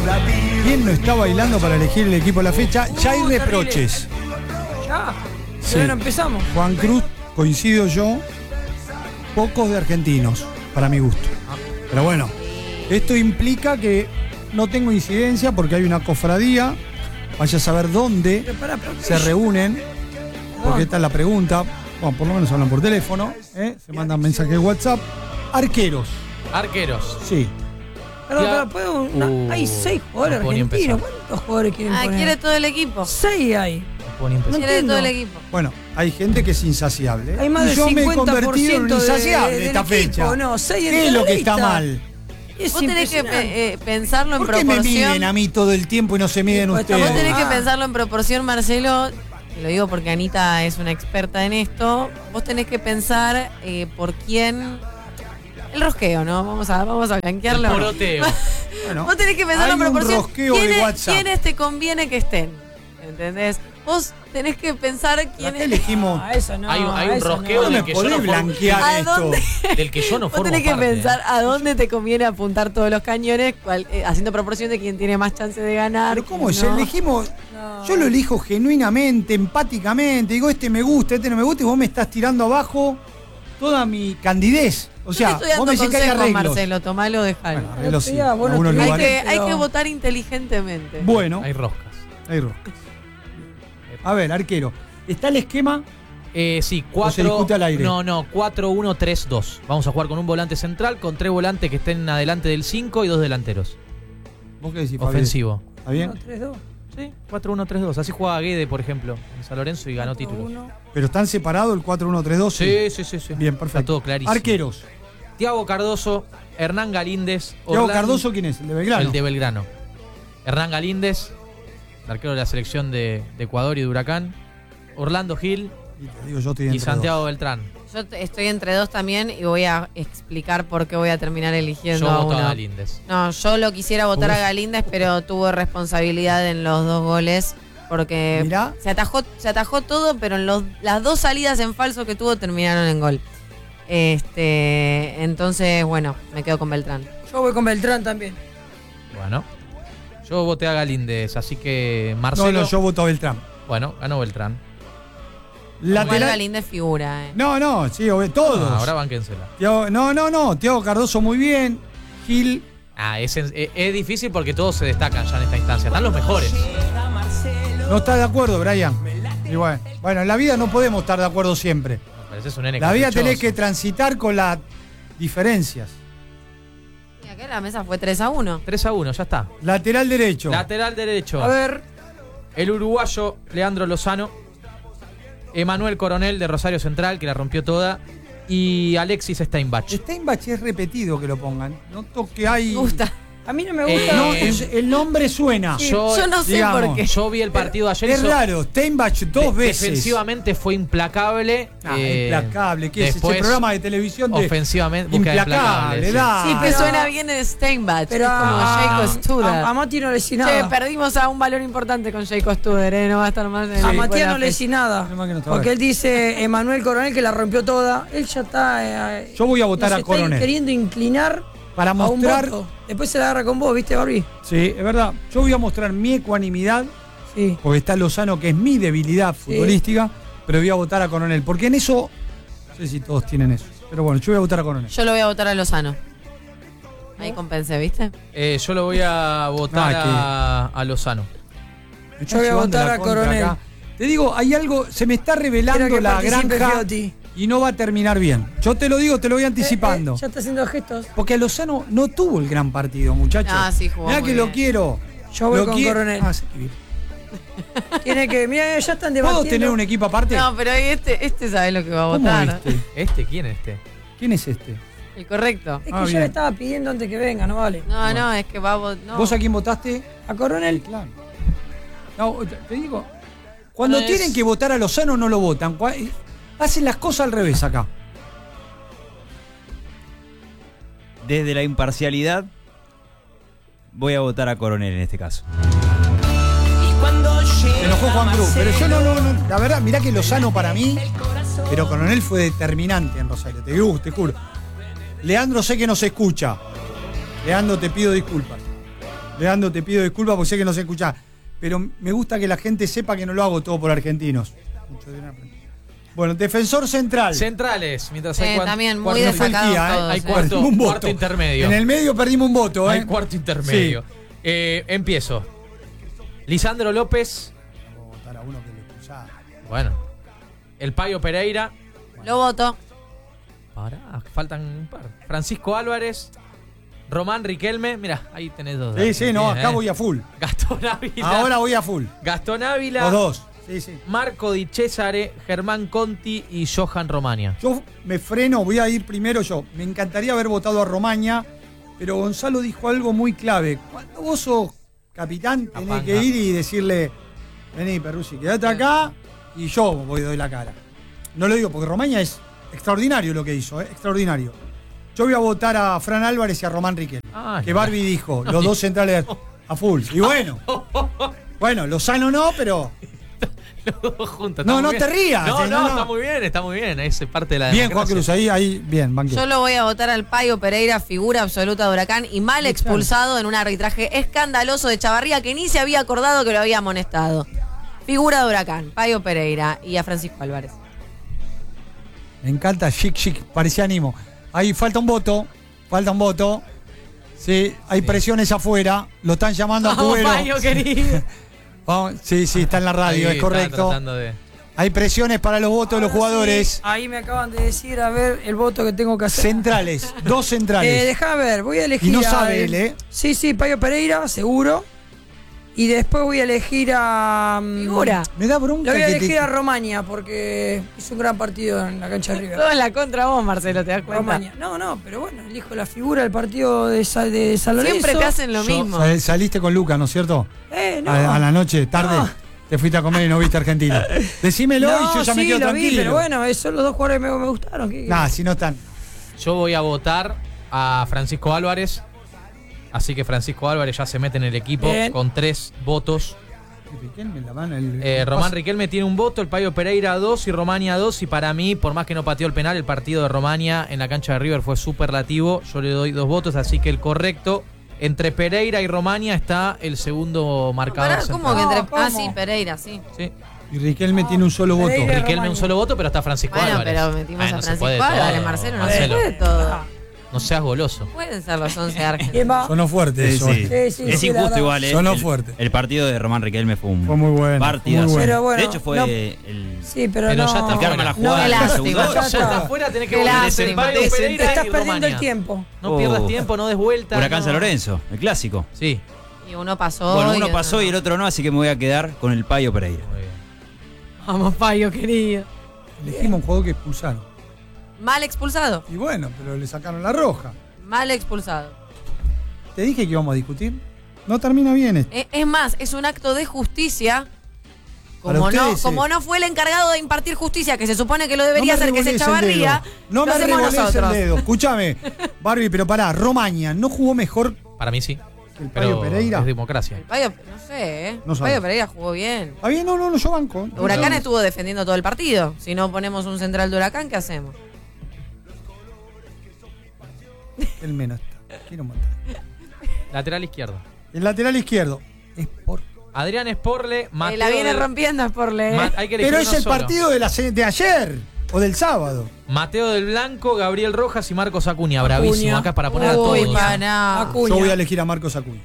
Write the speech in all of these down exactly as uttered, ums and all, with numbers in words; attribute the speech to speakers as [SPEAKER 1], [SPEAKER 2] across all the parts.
[SPEAKER 1] ¿Quién no está bailando para elegir el equipo de la fecha? Ya hay
[SPEAKER 2] Uh,
[SPEAKER 1] reproches.
[SPEAKER 2] Ya.
[SPEAKER 1] Sí.
[SPEAKER 2] Bueno, empezamos.
[SPEAKER 1] Juan Cruz, coincido yo, pocos de argentinos, para mi gusto. Pero bueno, esto implica que no tengo incidencia porque hay una cofradía. Vaya a saber dónde
[SPEAKER 2] Pero pará, pero-
[SPEAKER 1] se reúnen, porque esta es la pregunta. Bueno, por lo menos hablan por teléfono, ¿eh? Se mandan mensajes de WhatsApp. Arqueros,
[SPEAKER 3] Arqueros.
[SPEAKER 1] sí.
[SPEAKER 2] Perdón,
[SPEAKER 3] Ya.
[SPEAKER 2] perdón, ¿puedo? Una-
[SPEAKER 3] Uh,
[SPEAKER 2] hay seis jugadores
[SPEAKER 3] no puedo ni
[SPEAKER 2] argentinos.
[SPEAKER 3] empezar.
[SPEAKER 2] ¿Cuántos jugadores quieren
[SPEAKER 4] Ah,
[SPEAKER 2] poner?
[SPEAKER 4] quiere todo el equipo.
[SPEAKER 2] Seis hay.
[SPEAKER 3] No puedo ni empezar.
[SPEAKER 2] No
[SPEAKER 4] Quiere
[SPEAKER 2] entiendo.
[SPEAKER 4] todo el equipo.
[SPEAKER 1] Bueno, hay gente que es insaciable.
[SPEAKER 2] Hay más
[SPEAKER 1] Y
[SPEAKER 2] del
[SPEAKER 1] yo me he
[SPEAKER 2] cincuenta por
[SPEAKER 1] convertido en un
[SPEAKER 2] ciento de-
[SPEAKER 1] insaciable
[SPEAKER 2] del
[SPEAKER 1] esta
[SPEAKER 2] equipo,
[SPEAKER 1] fecha.
[SPEAKER 2] no, seis en
[SPEAKER 1] ¿Qué es
[SPEAKER 2] toda
[SPEAKER 1] lo
[SPEAKER 2] la
[SPEAKER 1] que está
[SPEAKER 2] lista.
[SPEAKER 1] mal?
[SPEAKER 2] Es
[SPEAKER 4] Vos tenés que
[SPEAKER 2] impresionante.
[SPEAKER 4] pe- eh, pensarlo en
[SPEAKER 1] ¿Por qué me
[SPEAKER 4] proporción.
[SPEAKER 1] miden a mí todo el tiempo y no se miden
[SPEAKER 2] Pues
[SPEAKER 1] ustedes?
[SPEAKER 4] Vos tenés que
[SPEAKER 2] Ah.
[SPEAKER 4] pensarlo en proporción, Marcelo. Te lo digo porque Anita es una experta en esto. Vos tenés que pensar eh, por quién. El rosqueo, ¿no? Vamos a, vamos a
[SPEAKER 3] El
[SPEAKER 4] blanquearlo.
[SPEAKER 3] poroteo.
[SPEAKER 1] Bueno,
[SPEAKER 4] Vos tenés que pensarlo
[SPEAKER 1] hay
[SPEAKER 4] en
[SPEAKER 1] un
[SPEAKER 4] proporción.
[SPEAKER 1] rosqueo de
[SPEAKER 4] ¿Quiénes,
[SPEAKER 1] WhatsApp.
[SPEAKER 4] quiénes te conviene que estén? ¿Entendés? Vos tenés que pensar
[SPEAKER 1] ¿para qué
[SPEAKER 4] quiénes.
[SPEAKER 1] elegimos?
[SPEAKER 2] Ah, eso no.
[SPEAKER 3] Hay un- hay un
[SPEAKER 2] eso
[SPEAKER 3] rosqueo
[SPEAKER 1] No
[SPEAKER 3] del
[SPEAKER 1] me
[SPEAKER 3] que yo no
[SPEAKER 1] podés
[SPEAKER 3] formo-
[SPEAKER 1] blanquear
[SPEAKER 4] ¿A
[SPEAKER 1] esto.
[SPEAKER 4] dónde?
[SPEAKER 3] Del que yo no
[SPEAKER 4] Vos
[SPEAKER 3] formo
[SPEAKER 4] tenés que
[SPEAKER 3] parte,
[SPEAKER 4] pensar
[SPEAKER 3] ¿eh?
[SPEAKER 4] a dónde te conviene apuntar todos los cañones, cuál- eh, haciendo proporción de quién tiene más chance de ganar.
[SPEAKER 1] Pero ¿cómo es?
[SPEAKER 4] quién no.
[SPEAKER 1] Elegimos.
[SPEAKER 2] No.
[SPEAKER 1] Yo lo elijo genuinamente, empáticamente. Digo, este me gusta, este no me gusta, y vos me estás tirando abajo toda mi candidez. O sea,
[SPEAKER 4] Yo te estoy
[SPEAKER 1] vos
[SPEAKER 4] dando
[SPEAKER 1] me decís que hay
[SPEAKER 4] consejos,
[SPEAKER 1] arreglos.
[SPEAKER 4] Marcelo, tomalo, dejalo.
[SPEAKER 1] Bueno, arreglos sí,
[SPEAKER 2] Ya,
[SPEAKER 1] en
[SPEAKER 2] bueno,
[SPEAKER 1] algunos
[SPEAKER 2] te-
[SPEAKER 4] hay,
[SPEAKER 1] lugares.
[SPEAKER 4] que, hay
[SPEAKER 2] pero-
[SPEAKER 4] que votar inteligentemente.
[SPEAKER 1] Bueno,
[SPEAKER 3] Hay roscas.
[SPEAKER 1] hay roscas. A ver, arquero. ¿Está el esquema?
[SPEAKER 3] Eh, sí,
[SPEAKER 1] ¿O se
[SPEAKER 3] cuatro.
[SPEAKER 1] discute al aire?
[SPEAKER 3] No, no, cuatro uno tres dos. Vamos a jugar con un volante central, con tres volantes que estén adelante del cinco y dos delanteros.
[SPEAKER 1] ¿Vos qué decís, Fabi?
[SPEAKER 3] Ofensivo.
[SPEAKER 1] ¿Está bien?
[SPEAKER 2] uno, tres, dos.
[SPEAKER 3] Sí, cuatro uno tres dos. Así jugaba Guede, por ejemplo, en San Lorenzo y ganó títulos.
[SPEAKER 2] Uno.
[SPEAKER 1] ¿Pero están separados el cuatro uno tres dos?
[SPEAKER 3] Sí, sí, sí, sí.
[SPEAKER 1] Bien, perfecto.
[SPEAKER 3] Está todo clarísimo.
[SPEAKER 1] Arqueros.
[SPEAKER 3] Tiago Cardoso, Hernán Galíndez.
[SPEAKER 1] Tiago
[SPEAKER 3] Orlando-
[SPEAKER 1] Cardoso, ¿quién es? ¿El de Belgrano?
[SPEAKER 3] El de Belgrano. Hernán Galíndez, el arquero de la selección de, de Ecuador y de Huracán. Orlando Gil
[SPEAKER 1] Y te digo, yo estoy
[SPEAKER 3] y
[SPEAKER 1] entre
[SPEAKER 3] Santiago
[SPEAKER 1] dos.
[SPEAKER 3] Beltrán.
[SPEAKER 4] Yo t- estoy entre dos también y voy a explicar por qué voy a terminar eligiendo
[SPEAKER 3] Yo
[SPEAKER 4] a
[SPEAKER 3] voto a
[SPEAKER 4] uno.
[SPEAKER 3] Galíndez.
[SPEAKER 4] No, yo lo quisiera votar
[SPEAKER 1] Uf.
[SPEAKER 4] a Galíndez, pero tuvo responsabilidad en los dos goles porque
[SPEAKER 1] Mirá.
[SPEAKER 4] se atajó, se atajó todo, pero en los, las dos salidas en falso que tuvo terminaron en gol. Este, entonces, bueno, me quedo con Beltrán.
[SPEAKER 2] Yo voy con Beltrán también.
[SPEAKER 3] Bueno, yo voté a Galíndez, así que
[SPEAKER 1] No,
[SPEAKER 3] Marcelo.
[SPEAKER 1] no, yo voto a Beltrán.
[SPEAKER 3] Bueno, ganó Beltrán.
[SPEAKER 4] Igual
[SPEAKER 1] Lateral.
[SPEAKER 4] Galíndez figura, eh.
[SPEAKER 1] No, no, sí, obvio, todos.
[SPEAKER 3] Ah, ahora bánquensela.
[SPEAKER 1] Tiago- no, no, no. Tiago Cardoso muy bien. Gil.
[SPEAKER 3] Ah, es, es, es difícil porque todos se destacan ya en esta instancia. Están los mejores.
[SPEAKER 1] No estás de acuerdo, Brian. Y bueno, bueno, en la vida no podemos estar de acuerdo siempre.
[SPEAKER 3] Me pareces un nene
[SPEAKER 1] La vida
[SPEAKER 3] caprichoso.
[SPEAKER 1] tenés que transitar con las diferencias.
[SPEAKER 4] Y acá la mesa fue tres a uno.
[SPEAKER 3] tres a uno, ya está.
[SPEAKER 1] Lateral derecho.
[SPEAKER 3] Lateral derecho.
[SPEAKER 2] A ver,
[SPEAKER 3] El uruguayo Leandro Lozano. Emanuel Coronel de Rosario Central, que la rompió toda. Y Alexis Steinbach.
[SPEAKER 1] Steinbach es repetido que lo pongan. Noto que hay.
[SPEAKER 4] Me gusta.
[SPEAKER 2] a mí no me
[SPEAKER 3] Eh,
[SPEAKER 2] gusta.
[SPEAKER 1] No, es- el nombre suena.
[SPEAKER 4] Sí,
[SPEAKER 3] Yo-
[SPEAKER 4] yo, no sé
[SPEAKER 1] digamos,
[SPEAKER 4] por qué.
[SPEAKER 3] Yo vi el partido ayer.
[SPEAKER 1] Es
[SPEAKER 3] hizo-
[SPEAKER 1] raro. Steinbach dos
[SPEAKER 3] de-
[SPEAKER 1] veces.
[SPEAKER 3] Defensivamente fue implacable.
[SPEAKER 1] Ah,
[SPEAKER 3] eh,
[SPEAKER 1] implacable. ¿Qué es
[SPEAKER 3] después,
[SPEAKER 1] ese programa de televisión de
[SPEAKER 3] Ofensivamente, búsqueda de
[SPEAKER 1] implacable?
[SPEAKER 3] implacable, sí.
[SPEAKER 1] da.
[SPEAKER 4] Sí, pero
[SPEAKER 2] pero-
[SPEAKER 4] suena bien el Steinbach.
[SPEAKER 2] Pero
[SPEAKER 4] es como
[SPEAKER 2] a,
[SPEAKER 4] Jacob
[SPEAKER 2] a,
[SPEAKER 4] Studer.
[SPEAKER 2] a Mati no le decís
[SPEAKER 4] Che,
[SPEAKER 2] nada.
[SPEAKER 4] perdimos a un valor importante con Jacob Studer, ¿eh? No va a estar más en el
[SPEAKER 2] A
[SPEAKER 4] equipo de
[SPEAKER 2] Matías
[SPEAKER 4] la
[SPEAKER 2] no le
[SPEAKER 4] fecha.
[SPEAKER 2] decís nada.
[SPEAKER 1] Menos mal que no está
[SPEAKER 2] Porque
[SPEAKER 1] acá.
[SPEAKER 2] él dice Emanuel Coronel que la rompió toda. Él ya está. eh,
[SPEAKER 1] Yo voy a votar
[SPEAKER 2] nos
[SPEAKER 1] a
[SPEAKER 2] está
[SPEAKER 1] Coronel.
[SPEAKER 2] queriendo inclinar
[SPEAKER 1] Para
[SPEAKER 2] a un
[SPEAKER 1] mostrar.
[SPEAKER 2] voto. Después se la agarra con vos, ¿viste, Barbie?
[SPEAKER 1] Sí, es verdad. Yo voy a mostrar mi ecuanimidad.
[SPEAKER 2] Sí.
[SPEAKER 1] Porque está Lozano, que es mi debilidad futbolística. Pero voy a votar a Coronel. Porque en eso. No sé si todos tienen eso. Pero bueno, yo voy a votar a Coronel.
[SPEAKER 4] Yo lo voy a votar a Lozano. Ahí compensé, ¿viste?
[SPEAKER 3] Eh, yo lo voy a votar
[SPEAKER 1] Ah,
[SPEAKER 3] a, a Lozano.
[SPEAKER 1] Me
[SPEAKER 2] Yo voy a
[SPEAKER 1] llevando
[SPEAKER 2] votar
[SPEAKER 1] la
[SPEAKER 2] a
[SPEAKER 1] contra
[SPEAKER 2] Coronel.
[SPEAKER 1] acá. Te digo, hay algo. Se me está revelando
[SPEAKER 2] Quiero que
[SPEAKER 1] la
[SPEAKER 2] participe
[SPEAKER 1] granja.
[SPEAKER 2] Fiotti.
[SPEAKER 1] Y no va a terminar bien. Yo te lo digo, te lo voy anticipando.
[SPEAKER 2] Eh, eh, ya está haciendo gestos.
[SPEAKER 1] Porque a Lozano no tuvo el gran partido, muchachos.
[SPEAKER 4] Ah, sí, jugó
[SPEAKER 1] Mirá
[SPEAKER 4] muy
[SPEAKER 1] que lo
[SPEAKER 4] bien.
[SPEAKER 1] quiero.
[SPEAKER 2] Yo voy
[SPEAKER 1] Lo
[SPEAKER 2] con
[SPEAKER 1] qui-
[SPEAKER 2] Coronel.
[SPEAKER 1] Ah, sí, bien.
[SPEAKER 2] Tiene que. Mira, ya están debatiendo.
[SPEAKER 1] ¿Puedo tener un equipo aparte?
[SPEAKER 4] No, pero este, este sabe lo que va a
[SPEAKER 1] ¿Cómo
[SPEAKER 4] votar.
[SPEAKER 1] este?
[SPEAKER 3] ¿Este? ¿Quién es este?
[SPEAKER 1] ¿Quién es este?
[SPEAKER 4] El correcto.
[SPEAKER 2] Es que
[SPEAKER 1] Ah,
[SPEAKER 2] yo
[SPEAKER 1] bien.
[SPEAKER 2] le estaba pidiendo antes que venga, no vale.
[SPEAKER 4] No,
[SPEAKER 1] Bueno.
[SPEAKER 4] no, es que va a votar. No.
[SPEAKER 1] ¿Vos a quién votaste?
[SPEAKER 2] A Coronel.
[SPEAKER 1] Claro. No, te te digo, cuando
[SPEAKER 3] No es-
[SPEAKER 1] tienen que votar a Lozano no lo votan. Cua- Hacen las cosas al revés acá.
[SPEAKER 5] Desde la imparcialidad, voy a votar a Coronel en este caso.
[SPEAKER 1] Se enojó Juan Cruz, pero yo no, no, no. La verdad, mirá que Lozano para mí, pero Coronel fue determinante en Rosario. Te digo, te juro. Leandro sé que no se escucha. Leandro, te pido disculpas. Leandro, te pido disculpas porque sé que no se escucha. Pero me gusta que la gente sepa que no lo hago todo por argentinos. Bueno, defensor central.
[SPEAKER 3] Centrales, mientras hay
[SPEAKER 4] Eh,
[SPEAKER 3] cuan-
[SPEAKER 4] también muy
[SPEAKER 3] cuarto-
[SPEAKER 4] destacados
[SPEAKER 1] Mentira, ¿eh?
[SPEAKER 4] todos,
[SPEAKER 3] Hay
[SPEAKER 4] eh.
[SPEAKER 3] cuarto,
[SPEAKER 1] Perdimos un voto.
[SPEAKER 3] cuarto intermedio.
[SPEAKER 1] En el medio perdimos un voto, ¿eh?
[SPEAKER 3] Hay cuarto intermedio. Eh, empiezo. Lisandro López.
[SPEAKER 1] Vamos a votar a uno que le expulsaba.
[SPEAKER 3] Bueno. El Payo Pereira.
[SPEAKER 4] Lo voto.
[SPEAKER 3] Pará, faltan un par. Francisco Álvarez. Román Riquelme. Mira, ahí tenés dos.
[SPEAKER 1] Sí, sí, no, acá
[SPEAKER 3] Eh.
[SPEAKER 1] voy a full.
[SPEAKER 3] Gastón Ávila.
[SPEAKER 1] Ahora voy a full.
[SPEAKER 3] Gastón Ávila.
[SPEAKER 1] Los dos. Sí, sí.
[SPEAKER 3] Marco Di Cesare, Germán Conti y Johan Romania.
[SPEAKER 1] Yo me freno, voy a ir primero yo. Me encantaría haber votado a Romaña, pero Gonzalo dijo algo muy clave. Cuando vos sos capitán, tenés
[SPEAKER 3] Apanga.
[SPEAKER 1] que ir y decirle, vení, Peruzzi, quedate acá y yo voy a doy la cara. No lo digo porque Romaña es extraordinario lo que hizo, ¿eh? Extraordinario. Yo voy a votar a Fran Álvarez y a Román Riquelme.
[SPEAKER 3] Ay,
[SPEAKER 1] que Barbie dijo, los dos centrales a full. Y bueno, bueno, Lozano no, pero
[SPEAKER 3] Los dos juntos.
[SPEAKER 1] No,
[SPEAKER 3] está
[SPEAKER 1] no
[SPEAKER 3] muy
[SPEAKER 1] te
[SPEAKER 3] bien.
[SPEAKER 1] rías,
[SPEAKER 3] No,
[SPEAKER 1] eh,
[SPEAKER 3] no,
[SPEAKER 1] no, no.
[SPEAKER 3] está muy bien, está muy bien. Es parte de la
[SPEAKER 1] bien, Juan
[SPEAKER 3] democracia.
[SPEAKER 1] Cruz, ahí, ahí, bien, banquete.
[SPEAKER 4] Yo lo voy a votar al Payo Pereira, figura absoluta de Huracán y mal expulsado en un arbitraje escandaloso de Chavarría que ni se había acordado que lo había amonestado. Figura de Huracán, Payo Pereira y a Francisco Álvarez.
[SPEAKER 1] Me encanta, chic, chic, parecía ánimo. Ahí falta un voto, falta un voto. Sí, hay
[SPEAKER 3] Sí.
[SPEAKER 1] presiones afuera, lo están llamando a
[SPEAKER 4] Vamos,
[SPEAKER 1] Cubero.
[SPEAKER 4] Payo, querido.
[SPEAKER 1] Vamos, sí, sí, está en la radio,
[SPEAKER 3] Ahí
[SPEAKER 1] es
[SPEAKER 3] está
[SPEAKER 1] correcto.
[SPEAKER 3] tratando de-
[SPEAKER 1] Hay presiones para los votos de los
[SPEAKER 2] Ahora
[SPEAKER 1] jugadores.
[SPEAKER 2] sí, ahí me acaban de decir, a ver, el voto que tengo que hacer.
[SPEAKER 1] Centrales, dos centrales.
[SPEAKER 2] Eh, déjame ver, voy a elegir.
[SPEAKER 1] Y no
[SPEAKER 2] a-
[SPEAKER 1] sabe él, ¿eh?
[SPEAKER 2] Sí, sí, Payo Pereira, seguro. Y después voy a elegir a. mm,
[SPEAKER 4] Figura.
[SPEAKER 1] Me da bronca
[SPEAKER 2] Le voy a
[SPEAKER 1] que
[SPEAKER 2] elegir
[SPEAKER 1] te-
[SPEAKER 2] a Romaña porque hizo un gran partido en la cancha de River.
[SPEAKER 4] Todo en la contra vos, Marcelo, ¿te das cuenta?
[SPEAKER 2] Romaña. No, no, pero bueno, elijo la figura del partido de, Sa- de San Lorenzo.
[SPEAKER 4] Siempre te hacen lo
[SPEAKER 1] Yo-
[SPEAKER 4] mismo.
[SPEAKER 1] sal- saliste con Luca, ¿no es cierto?
[SPEAKER 2] Eh, no.
[SPEAKER 1] A, a la noche, tarde.
[SPEAKER 2] No.
[SPEAKER 1] Te fuiste a comer y no viste Argentina. Decímelo y
[SPEAKER 2] No,
[SPEAKER 1] yo ya me
[SPEAKER 2] sí,
[SPEAKER 1] quedo
[SPEAKER 2] lo
[SPEAKER 1] tranquilo.
[SPEAKER 2] vi, pero bueno, esos son los dos jugadores que me, me gustaron. ¿Qué- qué?
[SPEAKER 1] Nah, si no están.
[SPEAKER 3] Yo voy a votar a Francisco Álvarez. Así que Francisco Álvarez ya se mete en el equipo
[SPEAKER 2] Bien.
[SPEAKER 3] con tres votos.
[SPEAKER 1] Riquelme, la mano, el-
[SPEAKER 3] Eh,
[SPEAKER 1] el
[SPEAKER 3] Román
[SPEAKER 1] paso.
[SPEAKER 3] Riquelme tiene un voto, el Payo Pereira dos y Romania dos. Y para mí, por más que no pateó el penal, el partido de Romania en la cancha de River fue superlativo. Yo le doy dos votos, así que el correcto entre Pereira y Romania está el segundo marcador.
[SPEAKER 4] Pará, ¿cómo que
[SPEAKER 2] No,
[SPEAKER 4] entre.?
[SPEAKER 2] ¿cómo?
[SPEAKER 4] Ah, sí, Pereira, sí.
[SPEAKER 3] Sí.
[SPEAKER 1] Y Riquelme tiene un solo voto.
[SPEAKER 2] Pereira.
[SPEAKER 3] Riquelme
[SPEAKER 2] Romania.
[SPEAKER 3] un solo voto, pero está Francisco
[SPEAKER 4] Bueno,
[SPEAKER 3] Álvarez.
[SPEAKER 4] pero metimos
[SPEAKER 3] Ah,
[SPEAKER 4] a
[SPEAKER 3] no se puede
[SPEAKER 4] Francisco Álvarez,
[SPEAKER 3] todo,
[SPEAKER 4] Marcelo, no
[SPEAKER 3] Marcelo.
[SPEAKER 4] se puede todo.
[SPEAKER 3] No seas goloso.
[SPEAKER 4] Pueden ser los once argentinos.
[SPEAKER 2] ¿Quién va?
[SPEAKER 1] Sonó fuerte
[SPEAKER 5] Sí,
[SPEAKER 1] eso.
[SPEAKER 5] sí.
[SPEAKER 1] eh.
[SPEAKER 2] Sí, sí,
[SPEAKER 5] es
[SPEAKER 2] sí, la
[SPEAKER 5] injusto
[SPEAKER 2] verdad.
[SPEAKER 5] igual, ¿eh?
[SPEAKER 1] Sonó
[SPEAKER 5] el,
[SPEAKER 1] fuerte.
[SPEAKER 5] el partido de Román Riquelme fue un
[SPEAKER 1] Fue muy bueno,
[SPEAKER 5] partidazo.
[SPEAKER 1] muy bueno.
[SPEAKER 2] Pero bueno,
[SPEAKER 5] de hecho, fue
[SPEAKER 2] no-
[SPEAKER 5] el.
[SPEAKER 2] Sí, pero,
[SPEAKER 3] Pero
[SPEAKER 2] no.
[SPEAKER 3] ya está
[SPEAKER 5] el que arma la
[SPEAKER 3] fuera.
[SPEAKER 5] jugada
[SPEAKER 4] No,
[SPEAKER 5] en la
[SPEAKER 4] lástima.
[SPEAKER 5] segunda.
[SPEAKER 2] Ya
[SPEAKER 3] Ya
[SPEAKER 2] está.
[SPEAKER 3] está afuera, tenés que
[SPEAKER 4] Qué
[SPEAKER 3] volver
[SPEAKER 4] lástima.
[SPEAKER 3] ese Payo
[SPEAKER 2] Te
[SPEAKER 3] Pereira
[SPEAKER 2] estás
[SPEAKER 3] y
[SPEAKER 2] perdiendo
[SPEAKER 3] Romania.
[SPEAKER 2] el tiempo.
[SPEAKER 3] No pierdas
[SPEAKER 5] Oh.
[SPEAKER 3] tiempo, no des vuelta.
[SPEAKER 5] Huracán
[SPEAKER 3] no.
[SPEAKER 5] San Lorenzo, el clásico.
[SPEAKER 3] Sí.
[SPEAKER 4] Y uno pasó.
[SPEAKER 5] Bueno,
[SPEAKER 4] y
[SPEAKER 5] uno
[SPEAKER 4] otro
[SPEAKER 5] pasó
[SPEAKER 4] no.
[SPEAKER 5] y el otro no, así que me voy a quedar con el Payo Pereira.
[SPEAKER 3] Muy bien.
[SPEAKER 4] Vamos, Payo, querido.
[SPEAKER 1] Elegimos un jugador que expulsaron.
[SPEAKER 4] Mal expulsado.
[SPEAKER 1] Y bueno, pero le sacaron la roja.
[SPEAKER 4] Mal expulsado.
[SPEAKER 1] Te dije que íbamos a discutir. No termina bien esto.
[SPEAKER 4] Eh, Es más, es un acto de justicia.
[SPEAKER 1] Para
[SPEAKER 4] Como no,
[SPEAKER 1] ustedes, sí.
[SPEAKER 4] como no fue el encargado de impartir justicia, que se supone que lo debería
[SPEAKER 1] No me
[SPEAKER 4] hacer, que es
[SPEAKER 1] revolees el
[SPEAKER 4] Echavarría,
[SPEAKER 1] dedo. No
[SPEAKER 4] lo
[SPEAKER 1] me
[SPEAKER 4] hacemos
[SPEAKER 1] revolees
[SPEAKER 4] nosotros.
[SPEAKER 1] el dedo. Escúchame, Barbie, pero pará, Romaña no jugó mejor
[SPEAKER 3] Para mí sí.
[SPEAKER 1] que el Payo
[SPEAKER 3] Pero
[SPEAKER 1] Pereira.
[SPEAKER 3] es democracia.
[SPEAKER 4] El Payo, no sé, ¿eh?
[SPEAKER 1] No
[SPEAKER 4] El
[SPEAKER 1] sabe.
[SPEAKER 4] Payo Pereira jugó bien.
[SPEAKER 1] Ah, bien, no, no, no, yo banco.
[SPEAKER 4] Huracán
[SPEAKER 1] No,
[SPEAKER 4] estuvo defendiendo todo el partido. Si no ponemos un central de Huracán, ¿qué hacemos?
[SPEAKER 1] El menos está. Quiero un montón.
[SPEAKER 3] Lateral izquierdo.
[SPEAKER 1] El lateral izquierdo. Es por...
[SPEAKER 3] Adrián Esporle,
[SPEAKER 4] Eh,
[SPEAKER 3] Mateo.
[SPEAKER 4] la viene
[SPEAKER 3] del-
[SPEAKER 4] rompiendo es por leer.
[SPEAKER 3] Ma- hay que elegir
[SPEAKER 1] Pero es
[SPEAKER 3] uno
[SPEAKER 1] el
[SPEAKER 3] solo.
[SPEAKER 1] partido de, la, se- de ayer o del sábado.
[SPEAKER 3] Mateo del Blanco, Gabriel Rojas y Marcos Acuña. Bravísimo. Acá es para poner a todos.
[SPEAKER 4] Uy, paná.
[SPEAKER 2] Acuña.
[SPEAKER 1] Yo voy a elegir a Marcos Acuña.